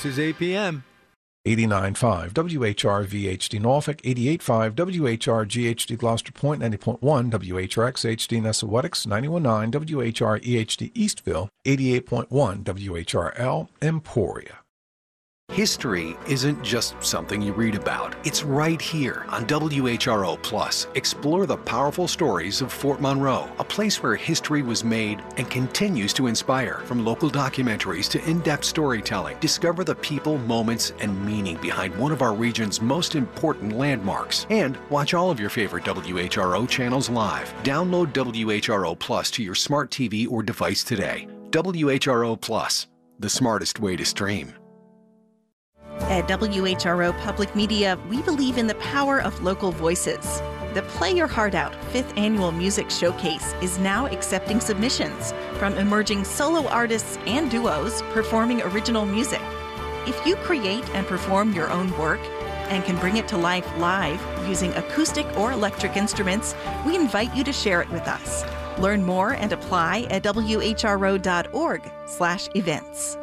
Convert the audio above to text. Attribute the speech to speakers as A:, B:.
A: This is APM.
B: 89.5 WHRV-HD Norfolk, 88.5 WHRG-HD Gloucester Point, 90.1 WHRX-HD Nessawetics, 91.9 WHR-EHD Eastville, 88.1 WHRL Emporia.
C: History isn't just something you read about. It's right here on WHRO Plus. Explore the powerful stories of Fort Monroe, a place where history was made and continues to inspire. From local documentaries to in-depth storytelling, discover the people, moments, and meaning behind one of our region's most important landmarks. And watch all of your favorite WHRO channels live. Download WHRO Plus to your smart TV or device today. WHRO Plus, the smartest way to stream.
D: At WHRO Public Media, we believe in the power of local voices. The Play Your Heart Out 5th Annual Music Showcase is now accepting submissions from emerging solo artists and duos performing original music. If you create and perform your own work and can bring it to life live using acoustic or electric instruments, we invite you to share it with us. Learn more and apply at whro.org/events.